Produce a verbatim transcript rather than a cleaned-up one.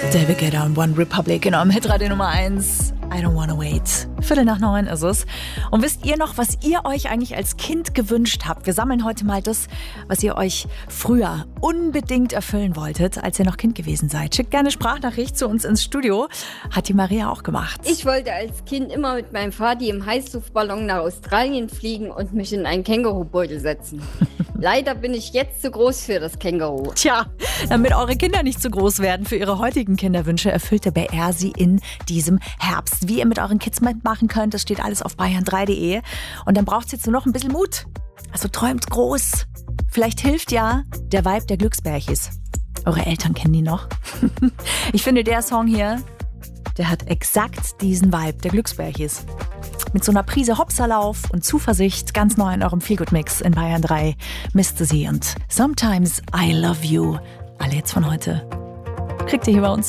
David Guetta und One Republic, genau, im Hitradio Nummer eins. I don't wanna wait. Viertel nach neun ist es. Und wisst ihr noch, was ihr euch eigentlich als Kind gewünscht habt? Wir sammeln heute mal das, was ihr euch früher unbedingt erfüllen wolltet, als ihr noch Kind gewesen seid. Schickt gerne Sprachnachricht zu uns ins Studio. Hat die Maria auch gemacht. Ich wollte als Kind immer mit meinem Vati im Heißluftballon nach Australien fliegen und mich in einen Kängurubeutel setzen. Leider bin ich jetzt zu groß für das Känguru. Tja, damit eure Kinder nicht zu groß werden für ihre heutigen Kinderwünsche, erfüllt der B R sie in diesem Herbst. Wie ihr mit euren Kids mitmachen könnt, das steht alles auf bayern drei punkt de. Und dann braucht es jetzt nur noch ein bisschen Mut. Also träumt groß. Vielleicht hilft ja der Vibe der Glücksbärchis. Eure Eltern kennen die noch. Ich finde, der Song hier, der hat exakt diesen Vibe der Glücksbärchis. Mit so einer Prise Hopserlauf und Zuversicht, ganz neu in eurem Feelgood-Mix in Bayern drei. Misste sie und Sometimes I Love You. Alle jetzt von heute. Kriegt ihr hier bei uns.